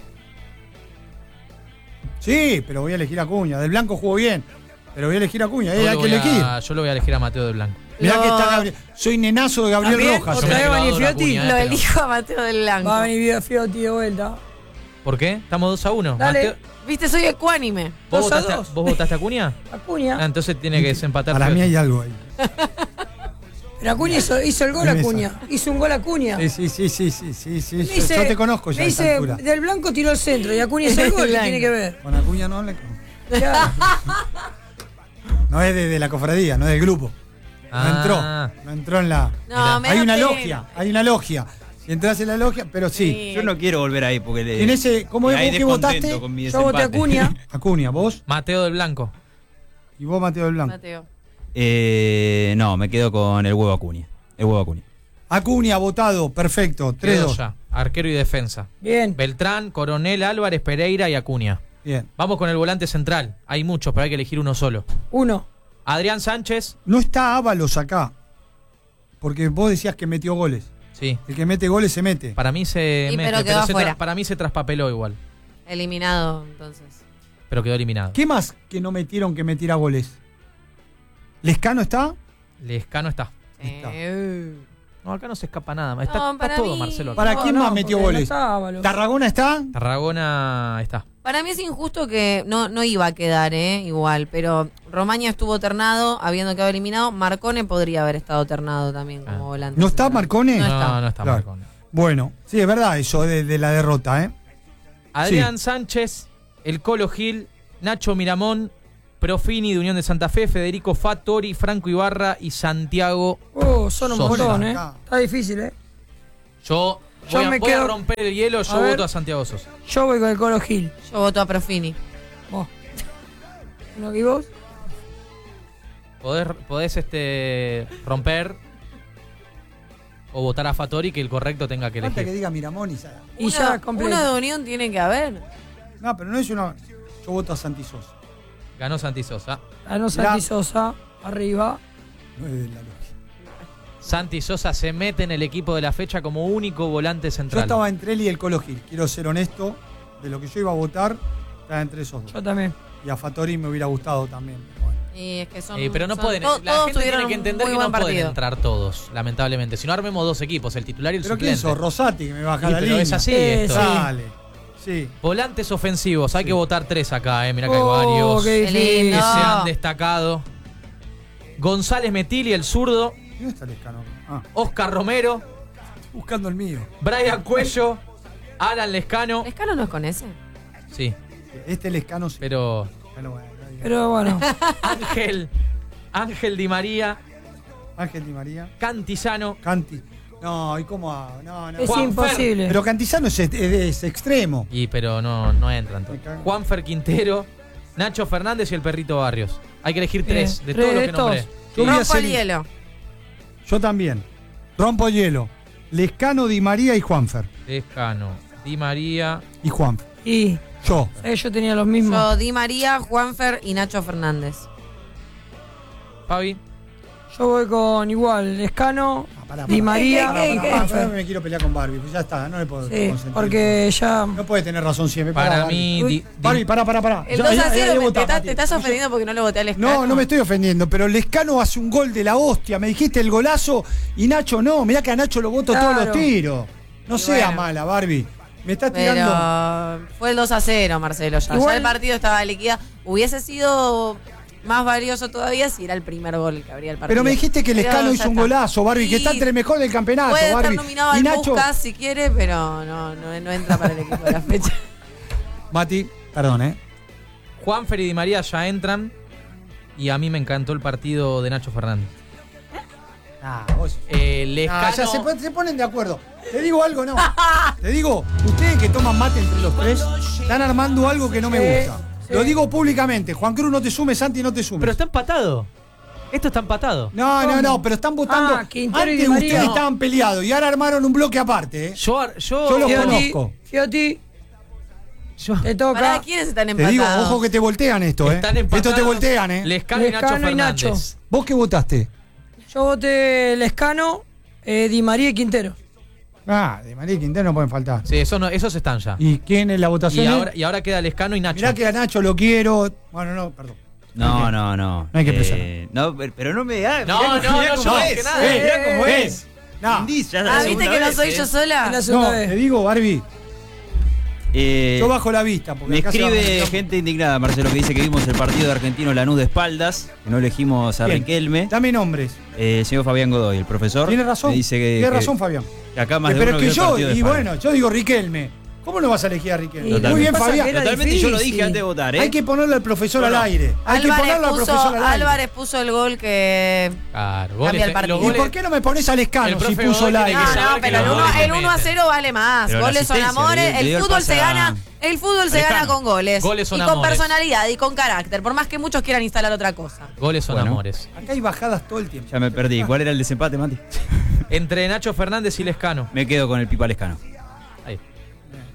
[SPEAKER 1] Sí, pero voy a elegir a Acuña. Del Blanco jugó bien, pero voy a elegir a Acuña.
[SPEAKER 3] Yo
[SPEAKER 1] Eh,
[SPEAKER 3] lo
[SPEAKER 1] hay que
[SPEAKER 3] voy a-
[SPEAKER 1] elegir.
[SPEAKER 3] Yo lo voy a elegir a Mateo del Blanco.
[SPEAKER 1] Mirá
[SPEAKER 4] Lo-
[SPEAKER 1] que está Gabriel. Soy nenazo de Gabriel
[SPEAKER 2] ¿También?
[SPEAKER 1] Rojas.
[SPEAKER 2] ¿Otra
[SPEAKER 3] Yo me
[SPEAKER 2] vez
[SPEAKER 3] he
[SPEAKER 2] va a
[SPEAKER 3] clavado
[SPEAKER 2] venir
[SPEAKER 3] una
[SPEAKER 2] Fiotti?
[SPEAKER 3] Acuña, eh,
[SPEAKER 4] Lo
[SPEAKER 3] pero-
[SPEAKER 4] elijo a Mateo del Blanco.
[SPEAKER 2] Va a venir Fiotti de vuelta.
[SPEAKER 3] ¿Por qué? Estamos dos a uno.
[SPEAKER 2] Dale.
[SPEAKER 3] Mateo-
[SPEAKER 4] Viste, soy ecuánime.
[SPEAKER 3] ¿Vos,
[SPEAKER 2] dos a
[SPEAKER 3] votaste,
[SPEAKER 2] dos.
[SPEAKER 3] ¿Vos votaste a Acuña?
[SPEAKER 2] Acuña.
[SPEAKER 3] Ah, entonces tiene que desempatar.
[SPEAKER 1] Para mí hay algo ahí.
[SPEAKER 2] Pero Acuña hizo, hizo el gol
[SPEAKER 1] Ahí me
[SPEAKER 2] Acuña. Hizo un gol Acuña.
[SPEAKER 1] Sí, sí, sí, sí, sí, sí, sí.
[SPEAKER 2] Me
[SPEAKER 1] Yo,
[SPEAKER 2] dice-
[SPEAKER 1] yo te conozco ya
[SPEAKER 2] me
[SPEAKER 1] a esa
[SPEAKER 2] dice,
[SPEAKER 1] altura.
[SPEAKER 2] del Blanco tiró el centro y Acuña hizo el gol. ¿Qué
[SPEAKER 4] Blanco.
[SPEAKER 2] tiene que ver?
[SPEAKER 1] Con Acuña no le conozco.
[SPEAKER 2] Ya.
[SPEAKER 1] No es de, de la cofradía, no es del grupo. No
[SPEAKER 3] Ah.
[SPEAKER 1] entró. No entró en la.
[SPEAKER 4] No, me
[SPEAKER 1] hay
[SPEAKER 4] da
[SPEAKER 1] una
[SPEAKER 4] pena.
[SPEAKER 1] logia, hay una logia. Si entras en la logia, pero sí.
[SPEAKER 4] Sí.
[SPEAKER 5] Yo no quiero volver ahí porque le,
[SPEAKER 1] En ese- ¿cómo es
[SPEAKER 5] hay
[SPEAKER 1] vos que votaste?
[SPEAKER 5] descontento con mi
[SPEAKER 2] Yo voté a
[SPEAKER 5] desempate.
[SPEAKER 2] Acuña.
[SPEAKER 1] Acuña, vos
[SPEAKER 3] Mateo del Blanco.
[SPEAKER 1] y vos, Mateo del Blanco.
[SPEAKER 4] Mateo.
[SPEAKER 5] Eh, no, me quedo con el huevo Acuña. El huevo Acuña.
[SPEAKER 1] Acuña votado, perfecto. tres
[SPEAKER 3] Quedó
[SPEAKER 1] dos.
[SPEAKER 3] ya. arquero y defensa.
[SPEAKER 2] Bien.
[SPEAKER 3] Beltrán, Coronel, Álvarez, Pereira y Acuña.
[SPEAKER 1] Bien.
[SPEAKER 3] Vamos con el volante central. Hay muchos, pero hay que elegir uno solo.
[SPEAKER 2] Uno.
[SPEAKER 3] Adrián Sánchez.
[SPEAKER 1] No está Ábalos acá. Porque vos decías que metió goles.
[SPEAKER 3] Sí.
[SPEAKER 1] El que mete goles se mete.
[SPEAKER 3] Para mí se
[SPEAKER 4] Sí,
[SPEAKER 3] mete,
[SPEAKER 4] pero quedó
[SPEAKER 3] se
[SPEAKER 4] afuera.
[SPEAKER 3] tra- para mí se traspapeló igual,
[SPEAKER 4] Eliminado, entonces.
[SPEAKER 3] pero quedó eliminado.
[SPEAKER 1] ¿Qué más que no metieron que metiera goles? ¿Lescano está?
[SPEAKER 3] Lescano está.
[SPEAKER 1] Está.
[SPEAKER 4] Eh,
[SPEAKER 3] No, acá no se escapa nada. Está,
[SPEAKER 4] No,
[SPEAKER 3] está
[SPEAKER 4] para
[SPEAKER 3] todo
[SPEAKER 4] mí-
[SPEAKER 3] Marcelo acá.
[SPEAKER 1] ¿Para
[SPEAKER 2] No,
[SPEAKER 1] quién
[SPEAKER 2] no,
[SPEAKER 1] más metió
[SPEAKER 2] porque no
[SPEAKER 1] goles?
[SPEAKER 2] está Ábalos.
[SPEAKER 1] ¿Tarragona está?
[SPEAKER 3] Tarragona está.
[SPEAKER 4] Para mí es injusto que no, no iba a quedar, ¿eh? Igual, pero Romaña estuvo ternado, habiendo quedado eliminado. Marcone podría haber estado ternado también como
[SPEAKER 3] Ah.
[SPEAKER 4] volante.
[SPEAKER 1] ¿No está
[SPEAKER 4] central.
[SPEAKER 1] Marcone?
[SPEAKER 4] No
[SPEAKER 3] No,
[SPEAKER 4] está.
[SPEAKER 3] no está
[SPEAKER 1] Claro.
[SPEAKER 3] Marcone.
[SPEAKER 1] Bueno, sí, es verdad eso de, de la derrota, ¿eh?
[SPEAKER 3] Adrián Sánchez, el Colo Gil, Nacho Miramón, Profini de Unión de Santa Fe, Federico Fattori, Franco Ibarra y Santiago.
[SPEAKER 2] Oh, son un
[SPEAKER 3] Sosa.
[SPEAKER 2] montón, ¿eh?
[SPEAKER 1] Acá.
[SPEAKER 2] Está difícil, ¿eh?
[SPEAKER 3] Yo,
[SPEAKER 2] Yo
[SPEAKER 3] voy, a,
[SPEAKER 2] me
[SPEAKER 3] voy a
[SPEAKER 2] quedo-
[SPEAKER 3] romper el hielo, yo
[SPEAKER 2] A ver.
[SPEAKER 3] voto a Santiago Sosa.
[SPEAKER 2] Yo voy con el Colo Gil.
[SPEAKER 4] Yo voto a Profini.
[SPEAKER 2] Vos. ¿No y vos?
[SPEAKER 3] Podés, podés este, romper o votar a Fattori, que el correcto tenga que
[SPEAKER 1] Falta que
[SPEAKER 3] elegir.
[SPEAKER 1] diga Miramón y ya.
[SPEAKER 2] Y
[SPEAKER 4] Una-
[SPEAKER 2] ya, completo.
[SPEAKER 4] Una de Unión tiene que haber.
[SPEAKER 1] No, pero no es una. Yo voto a Santi Sosa.
[SPEAKER 3] Ganó Santi Sosa.
[SPEAKER 2] Ganó Santi Sosa, arriba.
[SPEAKER 1] No es de la lógica.
[SPEAKER 3] Santi Sosa se mete en el equipo de la fecha como único volante
[SPEAKER 1] Yo
[SPEAKER 3] central.
[SPEAKER 1] estaba entre él y el Colo Gil. Quiero ser honesto. De lo que yo iba a votar, estaba entre esos dos.
[SPEAKER 2] Yo también.
[SPEAKER 1] Y a Fattori me hubiera gustado también. pero bueno.
[SPEAKER 4] Y es que son,
[SPEAKER 3] Eh, pero no
[SPEAKER 4] son-
[SPEAKER 3] pueden,
[SPEAKER 4] to-
[SPEAKER 3] la
[SPEAKER 4] todos
[SPEAKER 3] gente tiene
[SPEAKER 4] tuvieron
[SPEAKER 3] que entender
[SPEAKER 4] un
[SPEAKER 3] que
[SPEAKER 4] muy
[SPEAKER 3] no
[SPEAKER 4] buen
[SPEAKER 3] pueden
[SPEAKER 4] partido.
[SPEAKER 3] entrar todos, lamentablemente. Si no armemos dos equipos, el titular y el
[SPEAKER 1] ¿Pero quién
[SPEAKER 3] suplente.
[SPEAKER 1] sos? Rosati, que me baja
[SPEAKER 3] Sí,
[SPEAKER 1] la
[SPEAKER 3] pero
[SPEAKER 1] línea.
[SPEAKER 3] es así
[SPEAKER 2] Eh,
[SPEAKER 3] esto.
[SPEAKER 2] sí.
[SPEAKER 1] Dale. Sí.
[SPEAKER 3] Volantes ofensivos, hay
[SPEAKER 1] Sí.
[SPEAKER 3] que votar tres acá, eh. Mirá que hay
[SPEAKER 2] Oh,
[SPEAKER 3] varios
[SPEAKER 2] qué
[SPEAKER 4] Qué
[SPEAKER 2] difícil.
[SPEAKER 4] lindo.
[SPEAKER 3] que se
[SPEAKER 4] No.
[SPEAKER 3] han destacado. González Metilli, el zurdo.
[SPEAKER 1] ¿Dónde está el escano? Ah,
[SPEAKER 3] Oscar Romero,
[SPEAKER 1] estoy buscando el mío.
[SPEAKER 3] Brian Cuello, Alan Lescano.
[SPEAKER 4] ¿Lescano no es con ese?
[SPEAKER 3] Sí,
[SPEAKER 1] Este el escano sí.
[SPEAKER 3] pero
[SPEAKER 1] Pero bueno, está bien.
[SPEAKER 2] Pero bueno.
[SPEAKER 3] Ángel, Ángel Di María,
[SPEAKER 1] Ángel Di María.
[SPEAKER 3] Cantizano,
[SPEAKER 1] Canti. No, ¿y cómo hago? No, no.
[SPEAKER 2] Es
[SPEAKER 3] Juan
[SPEAKER 2] imposible.
[SPEAKER 1] Pero Cantizano es, es- es extremo.
[SPEAKER 3] y pero no, no entran todos.
[SPEAKER 1] Me cago.
[SPEAKER 3] Juanfer Quintero, Nacho Fernández y el Perrito Barrios. Hay que elegir
[SPEAKER 2] Bien,
[SPEAKER 3] tres de
[SPEAKER 2] tres
[SPEAKER 3] todos los
[SPEAKER 2] de
[SPEAKER 3] que nombré.
[SPEAKER 2] estos.
[SPEAKER 1] Yo voy a
[SPEAKER 4] Rompo el
[SPEAKER 1] hacer-
[SPEAKER 4] hielo.
[SPEAKER 1] Yo también. Rompo hielo. Lescano, Di María y Juanfer.
[SPEAKER 3] Lescano, Di María.
[SPEAKER 1] Y Juanfer.
[SPEAKER 2] Y
[SPEAKER 1] Yo.
[SPEAKER 2] eh, yo tenía los mismos.
[SPEAKER 4] Yo, Di María, Juanfer y Nacho Fernández.
[SPEAKER 3] Fabi.
[SPEAKER 2] Yo voy con igual, Lescano,
[SPEAKER 1] Ah, pará,
[SPEAKER 2] Di
[SPEAKER 1] pará.
[SPEAKER 2] María.
[SPEAKER 1] Pará, pará, pará,
[SPEAKER 2] Juanfer.
[SPEAKER 1] pará, me quiero pelear con Barbie. Pues ya está, no le puedo
[SPEAKER 2] Sí,
[SPEAKER 1] consentir.
[SPEAKER 2] porque ya.
[SPEAKER 1] No puede tener razón siempre.
[SPEAKER 3] Para
[SPEAKER 1] Pará,
[SPEAKER 3] mí,
[SPEAKER 1] Barbie.
[SPEAKER 3] Di- Di-
[SPEAKER 1] Barbie, pará, pará, pará.
[SPEAKER 4] El
[SPEAKER 1] Ya,
[SPEAKER 4] dos a
[SPEAKER 1] ya, ya,
[SPEAKER 4] cero,
[SPEAKER 1] ya
[SPEAKER 4] me-
[SPEAKER 1] votá,
[SPEAKER 4] te, estás-
[SPEAKER 1] Mati.
[SPEAKER 4] te estás ofendiendo porque no lo voté al Lescano.
[SPEAKER 1] No, no me estoy ofendiendo, pero Lescano hace un gol de la hostia. Me dijiste el golazo y Nacho no. Mirá que a Nacho lo voto
[SPEAKER 2] Claro.
[SPEAKER 1] todos los tiros. No
[SPEAKER 4] Y
[SPEAKER 1] sea
[SPEAKER 4] bueno.
[SPEAKER 1] mala, Barbie. Me está tirando.
[SPEAKER 4] Pero fue el dos a cero, Marcelo. Ya,
[SPEAKER 2] Igual-
[SPEAKER 4] Ya el partido estaba liquidado. Hubiese sido más valioso todavía si era el primer gol que abría el partido.
[SPEAKER 1] Pero me dijiste que
[SPEAKER 4] Pero
[SPEAKER 1] Lescano
[SPEAKER 4] ya
[SPEAKER 1] hizo un
[SPEAKER 4] está.
[SPEAKER 1] golazo, Barbie, que
[SPEAKER 4] Sí,
[SPEAKER 1] está entre el mejor del campeonato,
[SPEAKER 4] Puede estar
[SPEAKER 1] Barbie.
[SPEAKER 4] nominado
[SPEAKER 1] Y
[SPEAKER 4] al
[SPEAKER 1] Nacho.
[SPEAKER 4] Puskás si quiere, pero no, no, no entra para el equipo de la fecha.
[SPEAKER 1] Mati, perdón, ¿eh?
[SPEAKER 3] Juanfer y Di María ya entran. Y a mí me encantó el partido de Nacho Fernández.
[SPEAKER 1] Ah, vos.
[SPEAKER 3] Eh,
[SPEAKER 1] Ah,
[SPEAKER 3] Lescano.
[SPEAKER 1] ya se, pon- se ponen de acuerdo. Te digo algo, no. Te digo, ustedes que toman mate entre los tres, están armando algo que no me
[SPEAKER 2] Sí,
[SPEAKER 1] gusta.
[SPEAKER 2] sí.
[SPEAKER 1] Lo digo públicamente. Juan Cruz, no te sumes, Santi, no te sumes.
[SPEAKER 3] Pero está empatado. Esto está empatado.
[SPEAKER 1] No, no,
[SPEAKER 2] ¿Cómo?
[SPEAKER 1] no, pero están votando.
[SPEAKER 2] Ah, Quintero y
[SPEAKER 1] Antes
[SPEAKER 2] Di María.
[SPEAKER 1] ustedes
[SPEAKER 2] No.
[SPEAKER 1] estaban peleados y ahora armaron un bloque aparte, ¿eh?
[SPEAKER 3] Yo, yo,
[SPEAKER 1] Yo los
[SPEAKER 3] yo-
[SPEAKER 2] Fioti,
[SPEAKER 1] conozco.
[SPEAKER 2] Fioti,
[SPEAKER 3] yo-
[SPEAKER 2] te toca.
[SPEAKER 4] ¿Para quiénes están
[SPEAKER 1] Te
[SPEAKER 4] empatados?
[SPEAKER 1] digo, ojo que te voltean esto, ¿eh?
[SPEAKER 3] están empatados.
[SPEAKER 1] Esto te voltean, ¿eh?
[SPEAKER 3] Lescano y Nacho
[SPEAKER 2] Lescano y
[SPEAKER 3] Fernández.
[SPEAKER 2] Nacho.
[SPEAKER 1] ¿Vos qué votaste?
[SPEAKER 2] Yo voté Lescano, eh, Di María y Quintero.
[SPEAKER 1] Ah, de María y Quintero no pueden faltar.
[SPEAKER 3] Sí, esos, no, esos están ya.
[SPEAKER 1] ¿Y quién es la votación?
[SPEAKER 3] Y ahora, y ahora queda Lescano y Nacho.
[SPEAKER 1] Mirá que a Nacho lo quiero. Bueno, no, perdón.
[SPEAKER 5] No, no, no.
[SPEAKER 1] No hay que
[SPEAKER 5] Eh,
[SPEAKER 1] presionar.
[SPEAKER 5] No, pero- pero no me hagas.
[SPEAKER 3] No,
[SPEAKER 5] mirá
[SPEAKER 3] no,
[SPEAKER 5] cómo- mirá
[SPEAKER 3] no,
[SPEAKER 5] cómo
[SPEAKER 3] yo no
[SPEAKER 5] es.
[SPEAKER 3] dije nada.
[SPEAKER 5] Eh, mirá cómo
[SPEAKER 1] Eh,
[SPEAKER 5] es.
[SPEAKER 1] No,
[SPEAKER 5] Indiz, ya es la
[SPEAKER 4] Ah, ¿viste
[SPEAKER 5] segunda
[SPEAKER 4] que no
[SPEAKER 5] vez,
[SPEAKER 4] soy
[SPEAKER 5] eh.
[SPEAKER 4] yo
[SPEAKER 2] Es la
[SPEAKER 4] sola?
[SPEAKER 2] segunda
[SPEAKER 1] no,
[SPEAKER 2] vez.
[SPEAKER 1] te digo, Barbie,
[SPEAKER 5] Eh,
[SPEAKER 1] yo bajo la vista. Porque
[SPEAKER 5] Me
[SPEAKER 1] acá se va a
[SPEAKER 5] escribe
[SPEAKER 1] meter-
[SPEAKER 5] gente indignada, Marcelo, que dice que vimos el partido de Argentino Lanús de espaldas, que no elegimos a
[SPEAKER 1] Bien.
[SPEAKER 5] Riquelme.
[SPEAKER 1] Dame nombres.
[SPEAKER 5] Eh, el señor Fabián Godoy, el profesor.
[SPEAKER 1] Tiene razón.
[SPEAKER 5] Me dice que,
[SPEAKER 1] Tiene
[SPEAKER 5] que-
[SPEAKER 1] razón, Fabián.
[SPEAKER 5] que acá más
[SPEAKER 1] Eh,
[SPEAKER 5] de
[SPEAKER 1] pero
[SPEAKER 5] uno
[SPEAKER 1] es que
[SPEAKER 5] vio el
[SPEAKER 1] yo,
[SPEAKER 5] partido de
[SPEAKER 1] y
[SPEAKER 5] espaldas.
[SPEAKER 1] bueno, yo digo Riquelme. ¿Cómo no vas a elegir a Riquelme?
[SPEAKER 2] Y
[SPEAKER 5] Totalmente.
[SPEAKER 1] Muy bien,
[SPEAKER 2] pasa
[SPEAKER 1] Fabián.
[SPEAKER 2] que era
[SPEAKER 5] Totalmente, yo lo
[SPEAKER 2] difícil.
[SPEAKER 5] dije antes de votar, ¿eh?
[SPEAKER 1] Hay que ponerle al profesor
[SPEAKER 5] No, no.
[SPEAKER 1] al aire. Hay que
[SPEAKER 4] Álvarez
[SPEAKER 1] ponerlo al
[SPEAKER 4] puso,
[SPEAKER 1] profesor al aire.
[SPEAKER 4] Álvarez puso el gol que...
[SPEAKER 3] Claro, goles,
[SPEAKER 4] Cambia el
[SPEAKER 3] eh,
[SPEAKER 4] partido.
[SPEAKER 3] los
[SPEAKER 1] ¿Y
[SPEAKER 3] goles-
[SPEAKER 1] por qué no me pones al
[SPEAKER 3] El
[SPEAKER 1] Escano si
[SPEAKER 3] profe
[SPEAKER 1] puso
[SPEAKER 3] Godoy
[SPEAKER 1] el
[SPEAKER 3] tiene
[SPEAKER 1] aire?
[SPEAKER 3] que
[SPEAKER 4] No,
[SPEAKER 3] saber
[SPEAKER 4] no,
[SPEAKER 3] que
[SPEAKER 4] pero el
[SPEAKER 3] los
[SPEAKER 4] uno,
[SPEAKER 3] goles
[SPEAKER 4] el uno a
[SPEAKER 3] meten.
[SPEAKER 4] cero vale más.
[SPEAKER 5] Pero la
[SPEAKER 4] Goles son
[SPEAKER 5] asistencia,
[SPEAKER 4] amores.
[SPEAKER 5] le dio- le dio
[SPEAKER 4] El
[SPEAKER 5] el
[SPEAKER 4] fútbol
[SPEAKER 5] pase
[SPEAKER 4] se
[SPEAKER 5] a-
[SPEAKER 4] gana. El fútbol se
[SPEAKER 3] Alejandro.
[SPEAKER 4] gana con goles.
[SPEAKER 3] Goles son
[SPEAKER 4] y con
[SPEAKER 3] amores.
[SPEAKER 4] personalidad y con carácter. Por más que muchos quieran instalar otra cosa.
[SPEAKER 3] Goles son
[SPEAKER 5] Bueno.
[SPEAKER 3] amores.
[SPEAKER 1] Acá hay bajadas todo el tiempo.
[SPEAKER 5] Ya me perdí. ¿Cuál era el desempate, Mati?
[SPEAKER 3] Entre Nacho Fernández y Lescano.
[SPEAKER 5] Me quedo con el Pipa Lescano.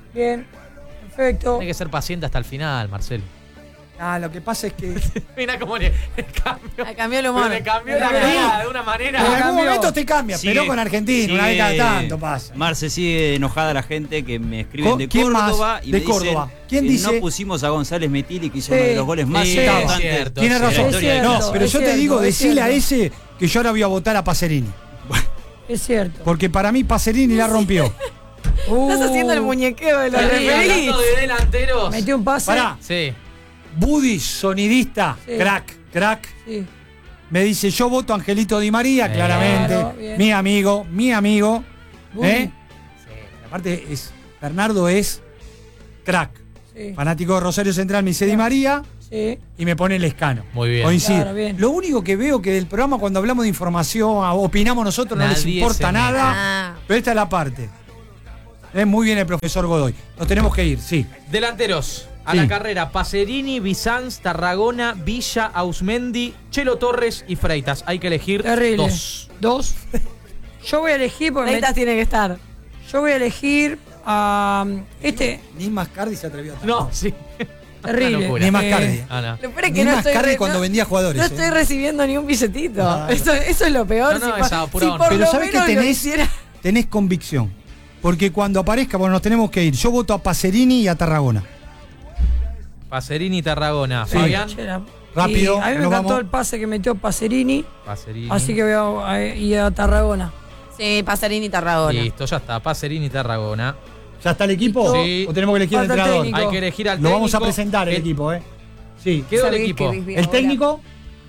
[SPEAKER 2] Bien. Perfecto.
[SPEAKER 3] Hay que ser paciente hasta el final, Marcelo.
[SPEAKER 1] Ah, lo que pasa es que
[SPEAKER 3] Mira cómo le, le cambió.
[SPEAKER 4] Le cambió el humor.
[SPEAKER 3] Pero le cambió la
[SPEAKER 1] Sí.
[SPEAKER 3] mirada de una
[SPEAKER 1] en
[SPEAKER 3] manera.
[SPEAKER 1] algún
[SPEAKER 2] cambió.
[SPEAKER 1] momento te cambia,
[SPEAKER 5] Sigue-
[SPEAKER 1] pero con Argentina, una vez cada
[SPEAKER 5] sigue-
[SPEAKER 1] tanto pasa.
[SPEAKER 5] Marce, sigue enojada la gente que me escriben
[SPEAKER 1] Co-
[SPEAKER 5] de
[SPEAKER 1] ¿quién más?
[SPEAKER 5] Córdoba y
[SPEAKER 1] De
[SPEAKER 5] me dicen
[SPEAKER 1] Córdoba. ¿Quién
[SPEAKER 5] que
[SPEAKER 1] dice?
[SPEAKER 5] no pusimos a González Metili, que hizo
[SPEAKER 2] Sí.
[SPEAKER 5] uno de los goles más
[SPEAKER 3] Sí,
[SPEAKER 5] importantes
[SPEAKER 3] es cierto,
[SPEAKER 1] Tienes
[SPEAKER 3] sí,
[SPEAKER 5] de la
[SPEAKER 1] razón.
[SPEAKER 5] historia del
[SPEAKER 2] Es
[SPEAKER 1] No,
[SPEAKER 2] cierto,
[SPEAKER 1] pero
[SPEAKER 2] es
[SPEAKER 1] yo te
[SPEAKER 2] cierto,
[SPEAKER 1] digo,
[SPEAKER 2] es
[SPEAKER 1] decile a
[SPEAKER 2] cierto.
[SPEAKER 1] ese que yo ahora voy a votar a Pacerini.
[SPEAKER 2] Es cierto.
[SPEAKER 1] Porque para mí Pacerini la rompió.
[SPEAKER 2] Uh,
[SPEAKER 4] Estás haciendo el muñequeo de la
[SPEAKER 3] Y
[SPEAKER 4] referí.
[SPEAKER 3] hablando de delanteros.
[SPEAKER 2] Metió un pase.
[SPEAKER 1] Pará,
[SPEAKER 3] Sí.
[SPEAKER 1] Buddy, sonidista,
[SPEAKER 2] Sí.
[SPEAKER 1] crack, crack.
[SPEAKER 2] Sí.
[SPEAKER 1] Me dice, yo voto a Angelito Di María,
[SPEAKER 3] Bien.
[SPEAKER 1] claramente.
[SPEAKER 2] Claro, bien.
[SPEAKER 1] Mi amigo, mi amigo.
[SPEAKER 2] Buddy.
[SPEAKER 1] ¿eh? Aparte, es, Bernardo es crack.
[SPEAKER 2] Sí.
[SPEAKER 1] Fanático de Rosario Central, me dice Di María
[SPEAKER 2] Sí.
[SPEAKER 1] y me pone el escano.
[SPEAKER 3] Muy bien.
[SPEAKER 1] Coincide.
[SPEAKER 2] Claro, bien.
[SPEAKER 1] Lo único que veo que del programa, cuando hablamos de información, a- opinamos nosotros, no les
[SPEAKER 3] Nadie se
[SPEAKER 1] importa
[SPEAKER 3] mete.
[SPEAKER 1] nada.
[SPEAKER 4] Ah.
[SPEAKER 1] Pero esta es la parte. Es muy bien el profesor Godoy. Nos tenemos que ir, sí.
[SPEAKER 3] Delanteros. A
[SPEAKER 1] Sí.
[SPEAKER 3] la carrera, Pacerini, Bizanz, Tarragona, Villa, Ausmendi, Chelo Torres y Freitas. Hay que elegir
[SPEAKER 2] Terrible.
[SPEAKER 3] dos.
[SPEAKER 2] Dos. Yo voy a elegir porque me-
[SPEAKER 4] Freitas tiene que estar.
[SPEAKER 2] yo voy a elegir a este
[SPEAKER 1] Ni Mascardi se atrevió a
[SPEAKER 3] No, sí.
[SPEAKER 2] terrible.
[SPEAKER 3] Una locura.
[SPEAKER 1] Ni Mascardi.
[SPEAKER 3] Ah, no.
[SPEAKER 4] Lo peor es
[SPEAKER 1] Ni
[SPEAKER 4] que no
[SPEAKER 1] más
[SPEAKER 4] estoy,
[SPEAKER 1] Cardi
[SPEAKER 4] re-
[SPEAKER 1] cuando
[SPEAKER 4] no-
[SPEAKER 1] vendía jugadores,
[SPEAKER 4] no
[SPEAKER 1] ¿eh?
[SPEAKER 4] estoy recibiendo ni un billetito.
[SPEAKER 1] Ah,
[SPEAKER 4] eso, eso es lo peor.
[SPEAKER 3] No, no,
[SPEAKER 4] si,
[SPEAKER 3] esa
[SPEAKER 4] pa-
[SPEAKER 3] pura
[SPEAKER 4] si
[SPEAKER 3] onda.
[SPEAKER 4] por
[SPEAKER 1] Pero
[SPEAKER 4] lo
[SPEAKER 1] ¿sabés qué
[SPEAKER 4] menos lo
[SPEAKER 1] tenés?
[SPEAKER 4] hiciera-
[SPEAKER 1] Tenés convicción. Porque cuando aparezca, bueno, nos tenemos que ir. Yo voto a Pacerini y a Tarragona.
[SPEAKER 3] Pacerini, Tarragona.
[SPEAKER 1] Sí.
[SPEAKER 3] Fabián.
[SPEAKER 2] Chera.
[SPEAKER 1] Rápido,
[SPEAKER 2] Y a mí me
[SPEAKER 1] nos
[SPEAKER 2] encantó
[SPEAKER 1] vamos.
[SPEAKER 2] el pase que metió Pacerini,
[SPEAKER 3] Pacerini.
[SPEAKER 2] así que voy a, a- ir a Tarragona.
[SPEAKER 4] Sí, Pasarini y Tarragona.
[SPEAKER 3] Listo, ya está. Pacerini, Tarragona.
[SPEAKER 1] ¿Ya está el equipo?
[SPEAKER 3] Sí.
[SPEAKER 1] ¿O tenemos que elegir al
[SPEAKER 2] Falta el
[SPEAKER 1] entrenador?
[SPEAKER 2] técnico.
[SPEAKER 3] Hay que elegir al
[SPEAKER 1] Lo
[SPEAKER 3] técnico.
[SPEAKER 1] vamos a presentar el,
[SPEAKER 3] El-
[SPEAKER 1] equipo, ¿eh? Sí.
[SPEAKER 3] Quedó el
[SPEAKER 6] ¿Sabés
[SPEAKER 3] equipo.
[SPEAKER 6] que desde
[SPEAKER 1] ¿El
[SPEAKER 6] ahora-
[SPEAKER 1] técnico?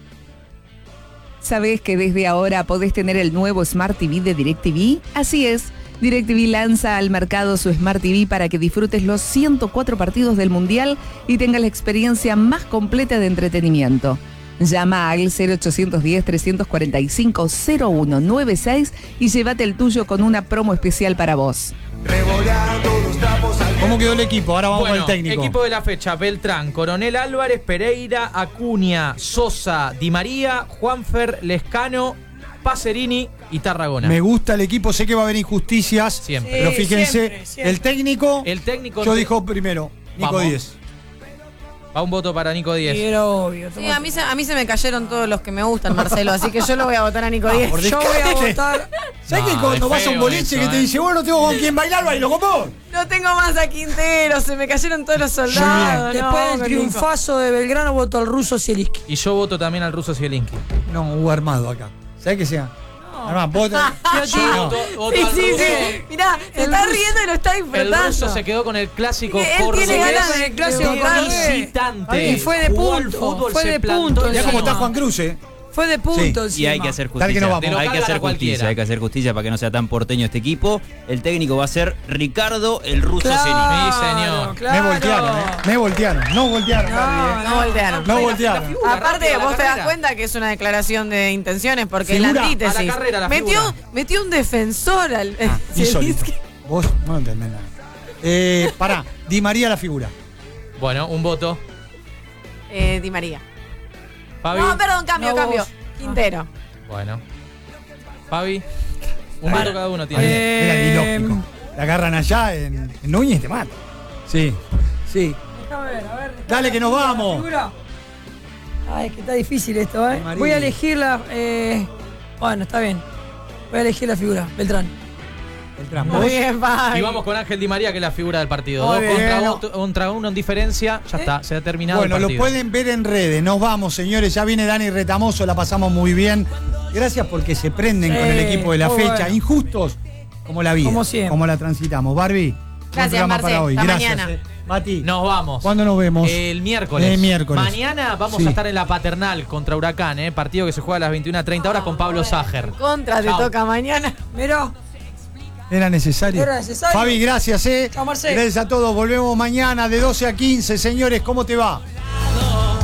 [SPEAKER 6] ¿Sabés que desde ahora podés tener el nuevo Smart T V de DirecTV? Así es. DirecTV lanza al mercado su Smart T V para que disfrutes los ciento cuatro partidos del Mundial y tengas la experiencia más completa de entretenimiento. Llama al cero ochocientos diez, trescientos cuarenta y cinco, cero uno noventa y seis y llévate el tuyo con una promo especial para vos.
[SPEAKER 1] ¿Cómo quedó el equipo? Ahora vamos
[SPEAKER 3] Bueno,
[SPEAKER 1] con el técnico.
[SPEAKER 3] equipo de la fecha: Beltrán, Coronel Álvarez, Pereira, Acuña, Sosa, Di María, Juanfer, Lescano, Pacerini y Tarragona.
[SPEAKER 1] Me gusta el equipo, sé que va a haber injusticias.
[SPEAKER 3] Siempre.
[SPEAKER 1] Pero
[SPEAKER 2] Sí,
[SPEAKER 1] fíjense,
[SPEAKER 2] siempre, siempre.
[SPEAKER 1] el técnico,
[SPEAKER 3] El técnico
[SPEAKER 1] yo
[SPEAKER 3] de-
[SPEAKER 1] dijo primero, Nico
[SPEAKER 3] Vamos.
[SPEAKER 1] Díez.
[SPEAKER 3] Va un voto para Nico
[SPEAKER 2] Y
[SPEAKER 3] Díez.
[SPEAKER 2] era obvio.
[SPEAKER 4] Sí, a mí, se, a mí se me cayeron todos los que me gustan, Marcelo, así que yo lo voy a votar a Nico Díez.
[SPEAKER 1] por
[SPEAKER 2] Yo voy a
[SPEAKER 1] descarte.
[SPEAKER 2] votar.
[SPEAKER 1] ¿Sabes
[SPEAKER 3] No,
[SPEAKER 1] que cuando
[SPEAKER 3] es
[SPEAKER 1] vas a un
[SPEAKER 3] feo
[SPEAKER 1] boliche
[SPEAKER 3] eso,
[SPEAKER 1] que te
[SPEAKER 3] eh.
[SPEAKER 1] dice, bueno, no tengo con quién bailar, bailo con vos?
[SPEAKER 4] No tengo más a Quintero, se me cayeron todos los soldados.
[SPEAKER 2] Después
[SPEAKER 4] no,
[SPEAKER 2] del
[SPEAKER 4] con
[SPEAKER 2] triunfazo de Belgrano, voto al ruso Zielinski.
[SPEAKER 3] Y yo voto también al ruso Zielinski.
[SPEAKER 1] No, hubo armado acá. ¿Sabes que sea? Armado, vos te-
[SPEAKER 3] Yo
[SPEAKER 1] No.
[SPEAKER 3] voto, voto
[SPEAKER 4] Sí,
[SPEAKER 3] al
[SPEAKER 4] sí,
[SPEAKER 3] ruso.
[SPEAKER 4] sí. Mirá, se
[SPEAKER 2] El
[SPEAKER 4] está
[SPEAKER 2] ruso-
[SPEAKER 4] riendo y lo está
[SPEAKER 3] El
[SPEAKER 4] disfrutando.
[SPEAKER 3] ruso se quedó con el clásico
[SPEAKER 4] Él tiene
[SPEAKER 3] cordobés.
[SPEAKER 4] ganas
[SPEAKER 2] de- clásico
[SPEAKER 4] de-
[SPEAKER 2] cordobés.
[SPEAKER 3] visitante.
[SPEAKER 2] Y fue de
[SPEAKER 3] Jugó al
[SPEAKER 2] punto,
[SPEAKER 3] fútbol,
[SPEAKER 2] fue
[SPEAKER 3] se
[SPEAKER 2] de
[SPEAKER 3] plantó
[SPEAKER 2] punto,
[SPEAKER 3] en
[SPEAKER 1] Ya
[SPEAKER 3] la
[SPEAKER 1] como está
[SPEAKER 3] cima.
[SPEAKER 1] Juan Cruz, ¿eh?
[SPEAKER 2] Fue de punto
[SPEAKER 1] Sí,
[SPEAKER 2] encima.
[SPEAKER 5] Y hay que hacer
[SPEAKER 1] Dale que
[SPEAKER 5] justicia.
[SPEAKER 1] nos vamos.
[SPEAKER 3] De lo
[SPEAKER 5] Hay que
[SPEAKER 3] cargan
[SPEAKER 5] hacer
[SPEAKER 3] a cualquiera.
[SPEAKER 5] justicia, hay que hacer justicia para que no sea tan porteño este equipo. El técnico va a ser Ricardo el Ruso
[SPEAKER 2] Claro,
[SPEAKER 5] Zielinski.
[SPEAKER 3] Sí, señor.
[SPEAKER 2] claro.
[SPEAKER 1] Me voltearon, ¿eh? Me voltearon. No voltearon, Barbie, ¿eh?
[SPEAKER 4] No voltearon.
[SPEAKER 1] No voltearon.
[SPEAKER 3] figura
[SPEAKER 4] Aparte,
[SPEAKER 3] rápida, la
[SPEAKER 4] vos te das
[SPEAKER 3] carrera.
[SPEAKER 4] cuenta que es una declaración de intenciones porque es la
[SPEAKER 1] Figura,
[SPEAKER 4] antítesis.
[SPEAKER 3] a la carrera, la
[SPEAKER 4] metió,
[SPEAKER 3] figura.
[SPEAKER 4] metió un defensor al.
[SPEAKER 1] Insólito.
[SPEAKER 4] Zielinski.
[SPEAKER 1] Vos no entendés nada. Eh, pará, Di María la figura.
[SPEAKER 3] Bueno, un voto.
[SPEAKER 4] Eh, Di María.
[SPEAKER 3] Fabi.
[SPEAKER 4] No, perdón, cambio,
[SPEAKER 2] No,
[SPEAKER 4] cambio.
[SPEAKER 2] vos.
[SPEAKER 4] Quintero.
[SPEAKER 3] Bueno. Fabi. Un
[SPEAKER 2] Para.
[SPEAKER 3] voto cada uno
[SPEAKER 1] Está
[SPEAKER 3] tiene.
[SPEAKER 1] bien,
[SPEAKER 2] Eh,
[SPEAKER 1] era ilógico. La agarran allá en, en Núñez y te matan. Sí, sí.
[SPEAKER 2] Déjame ver, a ver.
[SPEAKER 1] Dale que nos vamos.
[SPEAKER 2] Figura. Ay, es que está difícil esto, ¿eh?
[SPEAKER 1] María.
[SPEAKER 2] Voy a elegir la. Eh, bueno, está bien. Voy a elegir la figura, Beltrán.
[SPEAKER 1] Beltrán,
[SPEAKER 4] Muy
[SPEAKER 1] vos.
[SPEAKER 4] bien, Fabi.
[SPEAKER 3] Y vamos con Ángel Di María, que es la figura del partido.
[SPEAKER 1] Muy
[SPEAKER 3] Dos
[SPEAKER 1] bien.
[SPEAKER 3] contra, voto- contra uno en diferencia. Ya está, se ha terminado
[SPEAKER 1] Bueno,
[SPEAKER 3] el
[SPEAKER 1] lo
[SPEAKER 3] partido.
[SPEAKER 1] pueden ver en redes. Nos vamos, señores. Ya viene Dani Retamoso, la pasamos muy bien. Gracias porque se prenden
[SPEAKER 2] Sí,
[SPEAKER 1] con el equipo de la
[SPEAKER 2] muy
[SPEAKER 1] fecha.
[SPEAKER 2] bueno.
[SPEAKER 1] Injustos como la vida.
[SPEAKER 2] Como siempre.
[SPEAKER 1] Como la transitamos. Barbie, buen
[SPEAKER 4] Gracias,
[SPEAKER 1] programa
[SPEAKER 4] Marce.
[SPEAKER 1] para hoy.
[SPEAKER 4] Hasta
[SPEAKER 1] Gracias.
[SPEAKER 4] mañana.
[SPEAKER 1] eh. Mati,
[SPEAKER 3] Nos vamos.
[SPEAKER 1] ¿cuándo nos vemos?
[SPEAKER 3] El miércoles.
[SPEAKER 1] El miércoles.
[SPEAKER 3] Mañana vamos
[SPEAKER 1] Sí.
[SPEAKER 3] a estar en la Paternal contra Huracán, ¿eh? Partido que se juega a las veintiuna treinta horas con Pablo Sager.
[SPEAKER 4] Contra, te
[SPEAKER 3] Chau.
[SPEAKER 4] toca mañana.
[SPEAKER 2] Mirá.
[SPEAKER 1] Era necesario.
[SPEAKER 2] Era necesario.
[SPEAKER 1] Fabi, gracias, eh.
[SPEAKER 2] Chao, Marcelo.
[SPEAKER 1] Gracias a todos. Volvemos mañana de doce a quince, señores. ¿Cómo te va?